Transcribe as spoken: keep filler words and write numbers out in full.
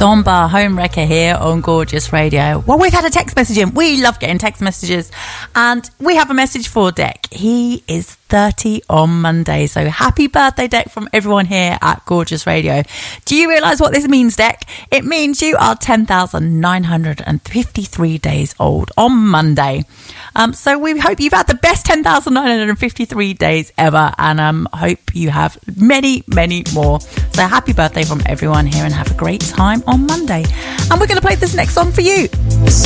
Zomba Home Wrecker here on Gorgeous Radio. Well, we've had a text message in. We love getting text messages. And we have a message for Dec. He is thirty on Monday. So happy birthday, Dec, from everyone here at Gorgeous Radio. Do you realise what this means, Dec? It means you are ten thousand nine hundred fifty-three days old on Monday. Um, so we hope you've had the best ten thousand nine hundred fifty-three days ever, and um, hope you have many, many more. So happy birthday from everyone here, and have a great time on Monday. And we're going to play this next song for you.